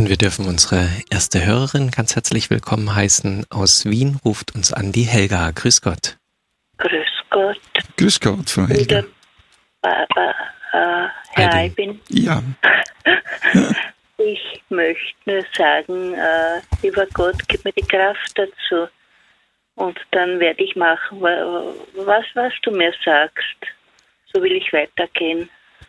Und wir dürfen unsere erste Hörerin ganz herzlich willkommen heißen. Aus Wien ruft uns an die Helga. Grüß Gott. Grüß Gott. Grüß Gott, Frau Helga. Herr Albin. Ja. Ich möchte nur sagen, lieber Gott, gib mir die Kraft dazu. Und dann werde ich machen, was du mir sagst. So will ich weitergehen.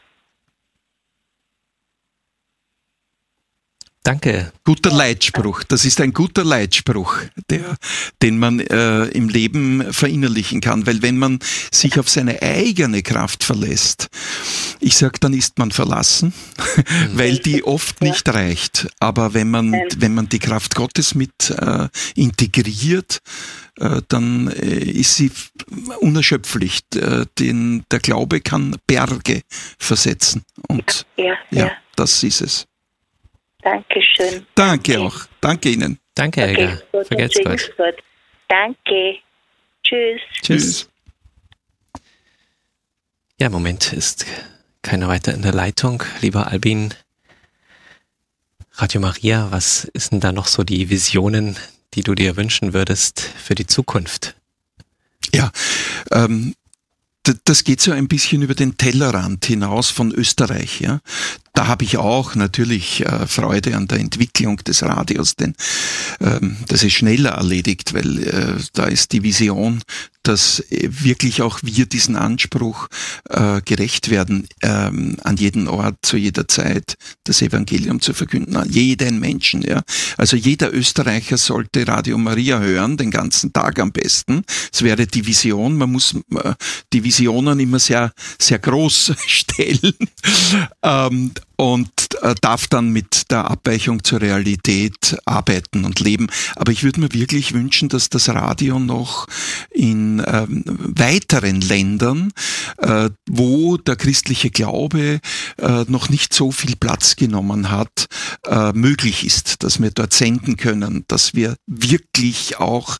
Danke. Guter Leitspruch. Das ist ein guter Leitspruch, den man im Leben verinnerlichen kann. Weil wenn man sich auf seine eigene Kraft verlässt, ich sag, dann ist man verlassen, weil die oft nicht reicht. Aber wenn man die Kraft Gottes mit integriert, dann ist sie unerschöpflich. Der Glaube kann Berge versetzen. Und ja, das ist es. Dankeschön. Danke auch. Danke Ihnen. Danke, Helga. Vergelt's Gott. Danke. Tschüss. Tschüss. Ja, im Moment ist keiner weiter in der Leitung. Lieber Albin, Radio Maria, was ist denn da noch so die Visionen, die du dir wünschen würdest für die Zukunft? Ja, das geht so ein bisschen über den Tellerrand hinaus von Österreich. Ja. Da habe ich auch natürlich Freude an der Entwicklung des Radios, denn das ist schneller erledigt, weil da ist die Vision, dass wirklich auch wir diesen Anspruch gerecht werden, an jedem Ort, zu jeder Zeit das Evangelium zu verkünden, an jeden Menschen. Ja. Also jeder Österreicher sollte Radio Maria hören, den ganzen Tag am besten. Das wäre die Vision. Man muss die Visionen immer sehr, sehr groß stellen. Und darf dann mit der Abweichung zur Realität arbeiten und leben. Aber ich würde mir wirklich wünschen, dass das Radio noch in weiteren Ländern, wo der christliche Glaube noch nicht so viel Platz genommen hat, möglich ist, dass wir dort senden können, dass wir wirklich auch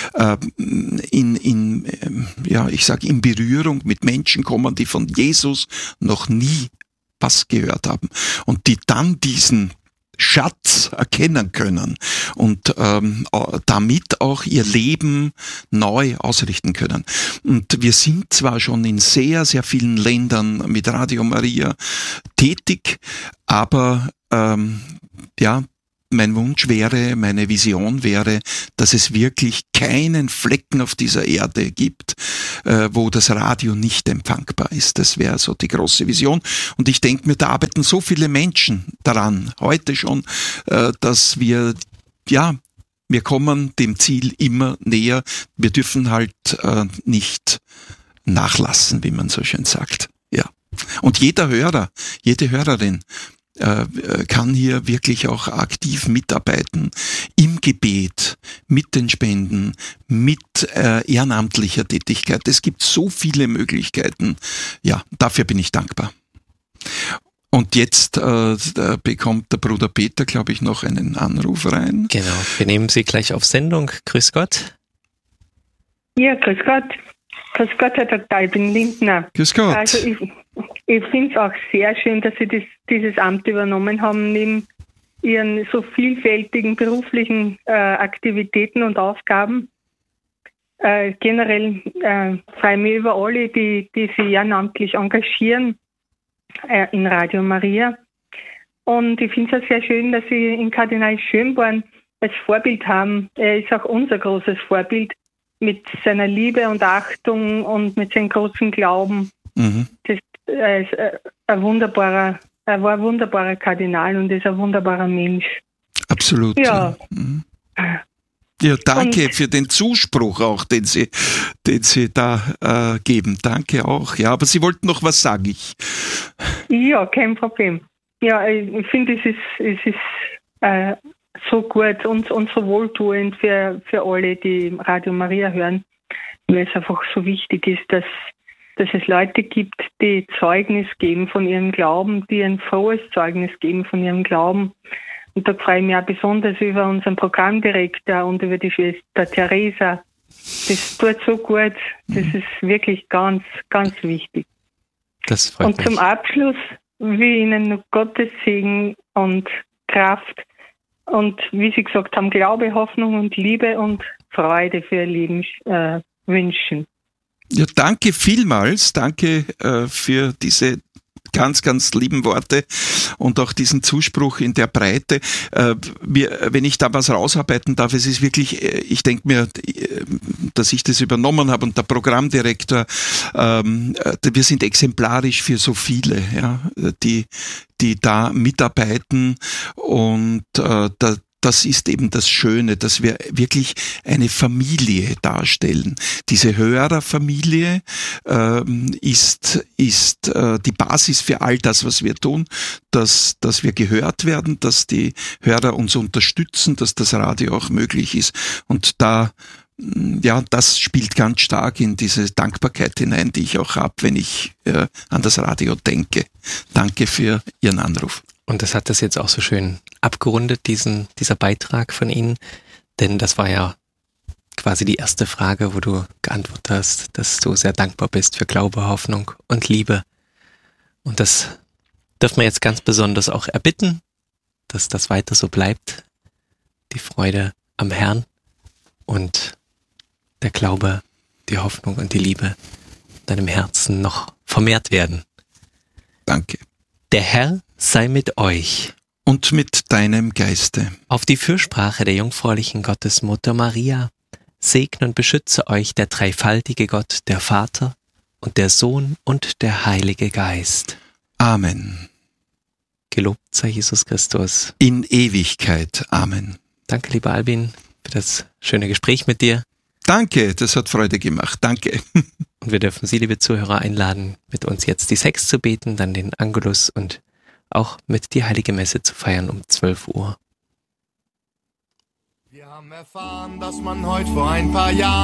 in Berührung mit Menschen kommen, die von Jesus noch nie was gehört haben und die dann diesen Schatz erkennen können und damit auch ihr Leben neu ausrichten können. Und wir sind zwar schon in sehr, sehr vielen Ländern mit Radio Maria tätig, aber mein Wunsch wäre, meine Vision wäre, dass es wirklich keinen Flecken auf dieser Erde gibt, wo das Radio nicht empfangbar ist. Das wäre so die große Vision. Und ich denke mir, da arbeiten so viele Menschen daran, heute schon, dass wir kommen dem Ziel immer näher. Wir dürfen halt nicht nachlassen, wie man so schön sagt. Ja. Und jeder Hörer, jede Hörerin, kann hier wirklich auch aktiv mitarbeiten im Gebet, mit den Spenden, mit ehrenamtlicher Tätigkeit. Es gibt so viele Möglichkeiten. Ja, dafür bin ich dankbar. Und jetzt bekommt der Bruder Peter, glaube ich, noch einen Anruf rein. Genau, wir nehmen Sie gleich auf Sendung. Grüß Gott. Ja, grüß Gott. Grüß Gott, Herr Dr. Albin Lindner. Grüß Gott. Also ich finde es auch sehr schön, dass Sie dieses Amt übernommen haben, neben Ihren so vielfältigen beruflichen Aktivitäten und Aufgaben. Generell freue ich mich über alle, die sich ehrenamtlich engagieren in Radio Maria. Und ich finde es auch sehr schön, dass Sie in Kardinal Schönborn als Vorbild haben. Er ist auch unser großes Vorbild mit seiner Liebe und Achtung und mit seinem großen Glauben. Mhm. Er ist er war ein wunderbarer Kardinal und ist ein wunderbarer Mensch. Absolut. Ja. Mhm. Ja, danke für den Zuspruch auch, den Sie da geben. Danke auch. Ja, aber Sie wollten noch was sagen. Ja, kein Problem. Ja, ich finde, es ist so gut und so wohltuend für alle, die Radio Maria hören, weil es einfach so wichtig ist, dass es Leute gibt, die Zeugnis geben von ihrem Glauben, die ein frohes Zeugnis geben von ihrem Glauben. Und da freue ich mich auch besonders über unseren Programmdirektor und über die Schwester Theresa. Das tut so gut. Das ist wirklich ganz, ganz wichtig. Das freut mich. Und zum Abschluss will ich Ihnen noch Gottes Segen und Kraft und wie Sie gesagt haben, Glaube, Hoffnung und Liebe und Freude für Ihr Leben wünschen. Ja, danke vielmals. Danke für diese ganz, ganz lieben Worte und auch diesen Zuspruch in der Breite. Wenn ich da was rausarbeiten darf, es ist wirklich, ich denke mir, dass ich das übernommen habe und der Programmdirektor, wir sind exemplarisch für so viele, ja, die da mitarbeiten und das ist eben das Schöne, dass wir wirklich eine Familie darstellen. Diese Hörerfamilie ist die Basis für all das, was wir tun, dass wir gehört werden, dass die Hörer uns unterstützen, dass das Radio auch möglich ist. Und das spielt ganz stark in diese Dankbarkeit hinein, die ich auch habe, wenn ich an das Radio denke. Danke für Ihren Anruf. Und das hat das jetzt auch so schön abgerundet, dieser Beitrag von Ihnen. Denn das war ja quasi die erste Frage, wo du geantwortet hast, dass du sehr dankbar bist für Glaube, Hoffnung und Liebe. Und das dürfen wir jetzt ganz besonders auch erbitten, dass das weiter so bleibt. Die Freude am Herrn und der Glaube, die Hoffnung und die Liebe in deinem Herzen noch vermehrt werden. Danke. Der Herr sei mit euch. Und mit deinem Geiste. Auf die Fürsprache der jungfräulichen Gottesmutter Maria segne und beschütze euch der dreifaltige Gott, der Vater und der Sohn und der Heilige Geist. Amen. Gelobt sei Jesus Christus. In Ewigkeit. Amen. Danke, lieber Albin, für das schöne Gespräch mit dir. Danke, das hat Freude gemacht. Danke. Und wir dürfen Sie, liebe Zuhörer, einladen, mit uns jetzt die Sex zu beten, dann den Angelus und auch mit die Heilige Messe zu feiern um 12 Uhr. Wir haben erfahren, dass man heute vor ein paar Jahren